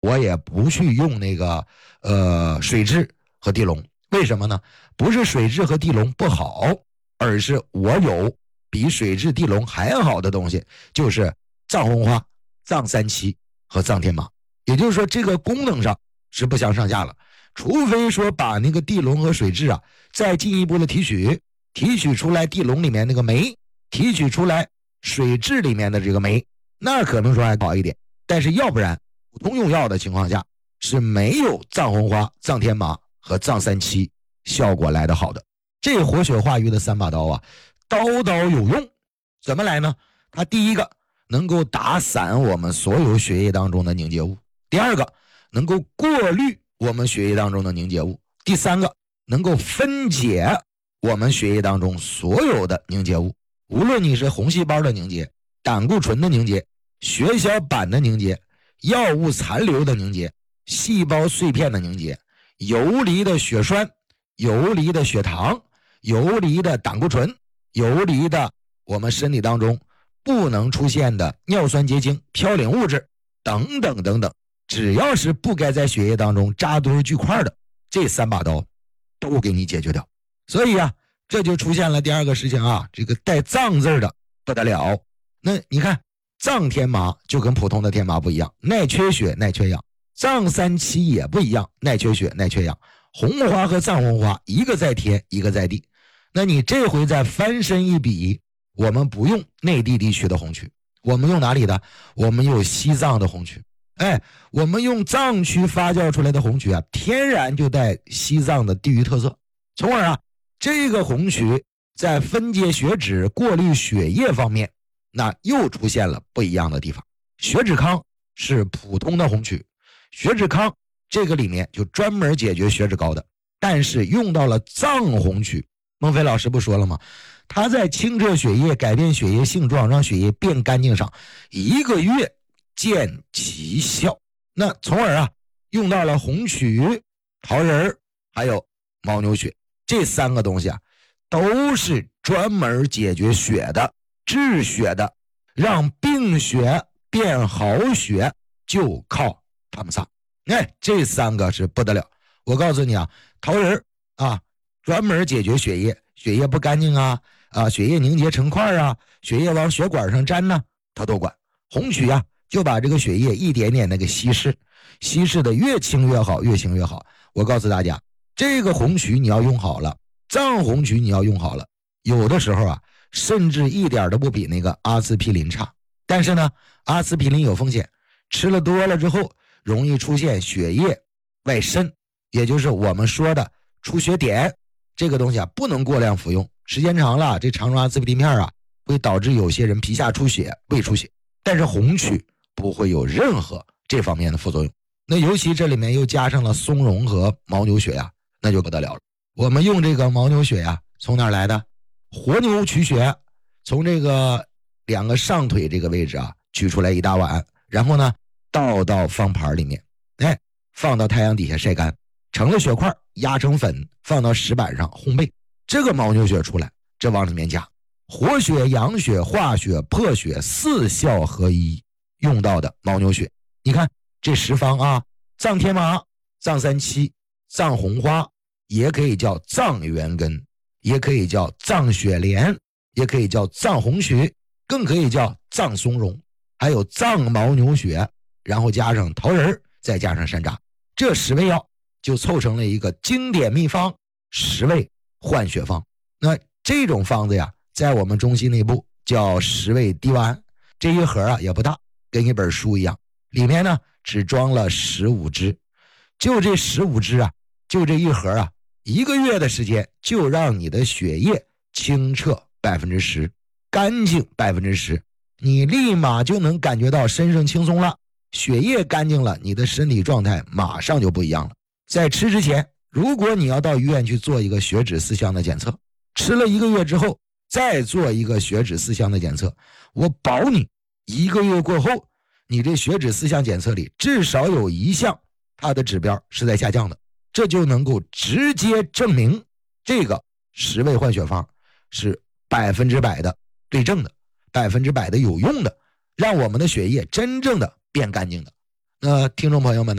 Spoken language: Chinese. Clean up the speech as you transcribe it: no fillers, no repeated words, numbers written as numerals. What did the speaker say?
我也不去用那个水蛭和地龙。为什么呢？不是水蛭和地龙不好，而是我有比水蛭地龙还好的东西，就是藏红花、藏三七和藏天麻。也就是说这个功能上是不相上下了，除非说把那个地龙和水蛭啊再进一步的提取出来地龙里面那个酶，提取出来水蛭里面的这个酶，那可能说还好一点。但是要不然普通用药的情况下是没有藏红花、藏天麻和藏三七效果来得好的。这活血化瘀的3把刀啊，刀刀有用。怎么来呢？它第一个能够打散我们所有血液当中的凝结物，第二个能够过滤我们血液当中的凝结物，第三个能够分解我们血液当中所有的凝结物，无论你是红细胞的凝结、胆固醇的凝结、血小板的凝结、药物残留的凝结、细胞碎片的凝结、游离的血栓、游离的血糖、游离的胆固醇、游离的我们身体当中不能出现的尿酸结晶、嘌呤物质等等等等，只要是不该在血液当中扎堆聚块的，这3把刀都给你解决掉。所以啊，这就出现了第二个事情啊，这个带藏字的不得了。那你看藏天麻就跟普通的天麻不一样，耐缺血耐缺氧，藏三七也不一样，耐缺血耐缺氧。红花和藏红花一个在天一个在地，那你这回再翻身一比，我们不用内地地区的红曲，我们用哪里的？我们用西藏的红曲。我们用藏区发酵出来的红曲啊，天然就带西藏的地域特色，从而啊，这个红曲在分解血脂、过滤血液方面，那又出现了不一样的地方。血脂康是普通的红曲，血脂康这个里面就专门解决血脂高的，但是用到了藏红曲，孟非老师不说了吗？他在清澈血液、改变血液性状、让血液变干净上1个月见奇效。那从而啊，用到了红曲、桃仁还有牦牛血，这3个东西啊，都是专门解决血的、治血的，让病血变好血就靠他们仨。这3个是不得了。我告诉你啊，桃仁啊，专门解决血液不干净啊，血液凝结成块啊，血液往血管上粘呢，他都管。红曲啊，就把这个血液一点点的给稀释的越清越好，越清越好。我告诉大家，这个红曲你要用好了，藏红曲你要用好了，有的时候啊，甚至一点都不比那个阿司匹林差。但是呢，阿司匹林有风险，吃了多了之后容易出现血液外渗，也就是我们说的出血点。这个东西啊，不能过量服用，时间长了，这常用阿司匹林片啊，会导致有些人皮下出血、胃出血。但是红曲不会有任何这方面的副作用。那尤其这里面又加上了松茸和牦牛血啊，那就不得了了。我们用这个牦牛血啊，从哪儿来的？活牛取血，从这个2个上腿这个位置啊，取出来1大碗，然后呢倒到方盘里面，放到太阳底下晒干，成了血块，压成粉，放到石板上烘焙。这个牦牛血出来，这往里面加活血、养血、化血、破血4效合一用到的牦牛血。你看这10方啊，藏天麻、藏三七、藏红花，也可以叫藏元根，也可以叫藏雪莲，也可以叫藏红曲，更可以叫藏松茸，还有藏牦牛血，然后加上桃仁，再加上山楂，这10味药就凑成了一个经典秘方10味换血方。那这种方子呀，在我们中西内部叫10味滴丸，这一盒啊也不大，跟一本书一样，里面呢只装了15支，就这15支啊，就这一盒啊，1个月的时间就让你的血液清澈10%，干净10%，你立马就能感觉到身上轻松了，血液干净了，你的身体状态马上就不一样了。在吃之前，如果你要到医院去做一个血脂4项的检测，吃了1个月之后再做一个血脂4项的检测，我保你1个月过后，你这血脂4项检测里至少有1项它的指标是在下降的，这就能够直接证明这个10味换血方是100%的对症的，100%的有用的，让我们的血液真正的变干净的。听众朋友们呢